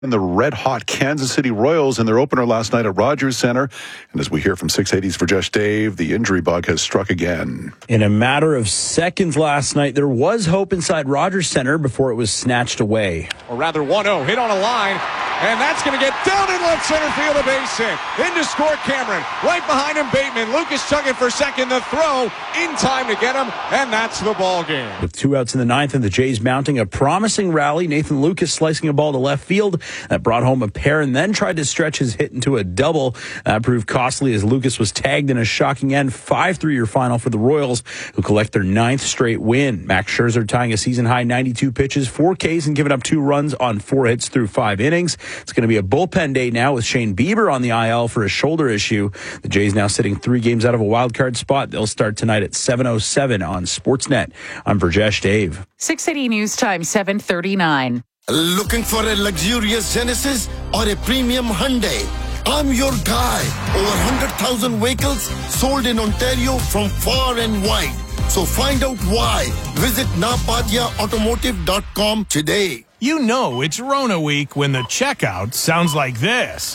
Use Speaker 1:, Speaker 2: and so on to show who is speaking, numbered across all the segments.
Speaker 1: And the red-hot Kansas City Royals in their opener last night at Rogers Center. And as we hear from 680's Verjesh Dave, the injury bug has struck again.
Speaker 2: In a matter of seconds last night, there was hope inside Rogers Center before it was snatched away.
Speaker 3: Or rather 1-0, hit on a line, and that's going to get down in left center field, a base hit. In to score Cameron. Right behind him, Bateman. Lucas chugging for second, the throw in time to get him, and that's the ball game.
Speaker 2: With 2 outs in the ninth and the Jays mounting a promising rally, Nathan Lucas slicing a ball to left field. That brought home a pair and then tried to stretch his hit into a double. That proved costly as Lucas was tagged in a shocking end. 5-3 your final for the Royals, who collect their 9th straight win. Max Scherzer tying a season-high 92 pitches, 4 Ks, and giving up 2 runs on 4 hits through 5 innings. It's going to be a bullpen day now with Shane Bieber on the IL for a shoulder issue. The Jays now sitting 3 games out of a wild card spot. They'll start tonight at 7:07 on Sportsnet. I'm Verjesh Dave.
Speaker 4: 680 News Time, 7:39.
Speaker 5: Looking for a luxurious Genesis or a premium Hyundai? I'm your guy. Over 100,000 vehicles sold in Ontario from far and wide. So find out why. Visit napadiaautomotive.com today.
Speaker 6: You know it's Rona week when the checkout sounds like this.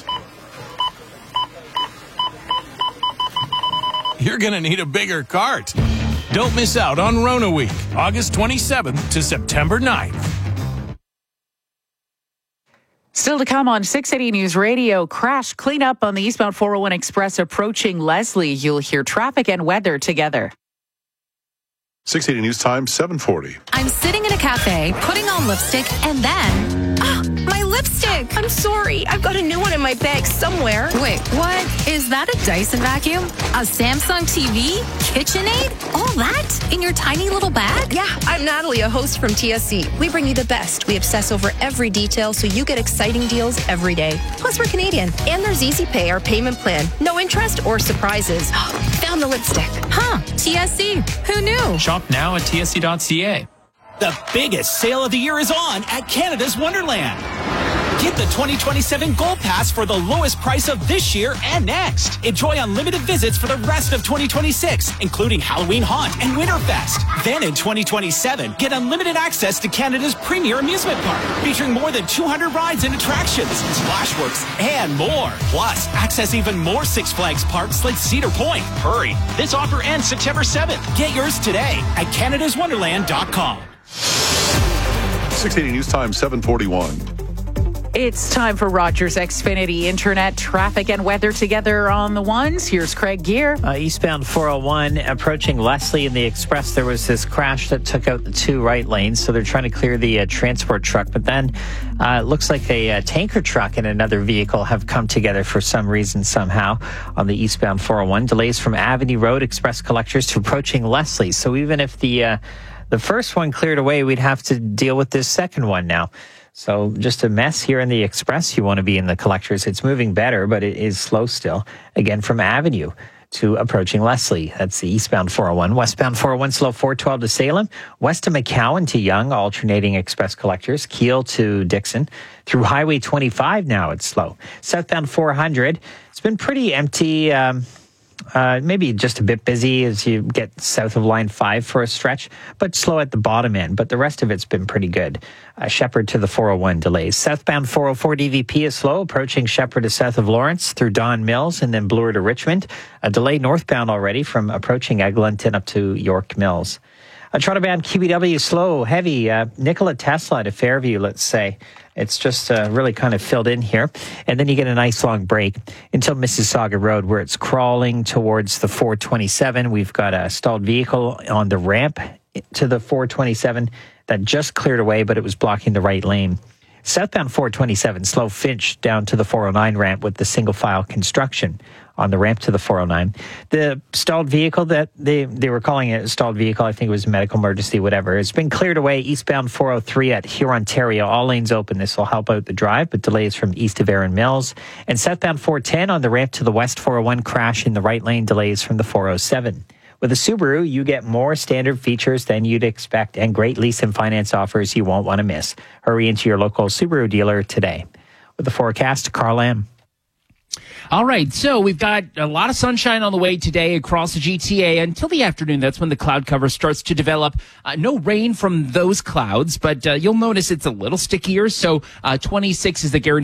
Speaker 6: You're going to need a bigger cart. Don't miss out on Rona week, August 27th to September 9th.
Speaker 4: Still to come on 680 News Radio, crash cleanup on the eastbound 401 Express approaching Leslie. You'll hear traffic and weather together.
Speaker 1: 680 News Time, 7:40.
Speaker 7: I'm sitting in a cafe, putting on lipstick, and then... my lipstick!
Speaker 8: I'm sorry. I've got a new one in my bag somewhere.
Speaker 7: Wait, what? Is that a Dyson vacuum? A Samsung TV? KitchenAid? All that? In your tiny little bag?
Speaker 8: Yeah, I'm Natalie, a host from TSC. We bring you the best. We obsess over every detail so you get exciting deals every day. Plus, we're Canadian. And there's Easy Pay, our payment plan. No interest or surprises. Found the lipstick.
Speaker 7: Huh, TSC. Who knew?
Speaker 9: Shop now at tsc.ca.
Speaker 10: The biggest sale of the year is on at Canada's Wonderland. Get the 2027 Gold Pass for the lowest price of this year and next. Enjoy unlimited visits for the rest of 2026, including Halloween Haunt and Winterfest. Then in 2027, get unlimited access to Canada's premier amusement park, featuring more than 200 rides and attractions, Splashworks, and more. Plus, access even more Six Flags parks like Cedar Point.
Speaker 9: Hurry, this offer ends September 7th.
Speaker 10: Get yours today at canadaswonderland.com.
Speaker 1: 680 News Time, 7:41.
Speaker 4: It's time for Rogers Xfinity Internet traffic and weather together on the ones. Here's Craig Gear.
Speaker 11: Eastbound 401 approaching Leslie in the Express. There was this crash that took out the 2 right lanes, so they're trying to clear the transport truck. But then it looks like a tanker truck and another vehicle have come together for some reason somehow on the eastbound 401. Delays from Avenue Road Express collectors to approaching Leslie. So even if the first one cleared away, we'd have to deal with this second one now. So just a mess here in the Express. You want to be in the collectors. It's moving better, but it is slow still. Again, from Avenue to approaching Leslie. That's the eastbound 401. Westbound 401 slow 412 to Salem. West of McCowan to Yonge, alternating express collectors. Kiel to Dixon. Through Highway 25 now it's slow. Southbound 400. It's been pretty empty. Maybe just a bit busy as you get south of Line 5 for a stretch, but slow at the bottom end. But the rest of it's been pretty good. Shepherd to the 401 delays. Southbound 404 DVP is slow, approaching Shepherd to south of Lawrence through Don Mills and then Bloor to Richmond. A delay northbound already from approaching Eglinton up to York Mills. Toronto-bound QBW slow, heavy. Nikola Tesla to Fairview, let's say. It's just really kind of filled in here. And then you get a nice long break until Mississauga Road, where it's crawling towards the 427. We've got a stalled vehicle on the ramp to the 427 that just cleared away, but it was blocking the right lane. Southbound 427, slow Finch down to the 409 ramp with the single-file construction on the ramp to the 409. The stalled vehicle that they were calling it a stalled vehicle, I think it was a medical emergency, whatever, it's been cleared away eastbound 403 at Hurontario. All lanes open. This will help out the drive, but delays from east of Erin Mills. And southbound 410 on the ramp to the west 401, crash in the right lane, delays from the 407. With a Subaru, you get more standard features than you'd expect and great lease and finance offers you won't want to miss. Hurry into your local Subaru dealer today. With the forecast, Carl Lamb.
Speaker 12: All right, so we've got a lot of sunshine on the way today across the GTA until the afternoon. That's when the cloud cover starts to develop. No rain from those clouds, but you'll notice it's a little stickier. So 26 is the guarantee.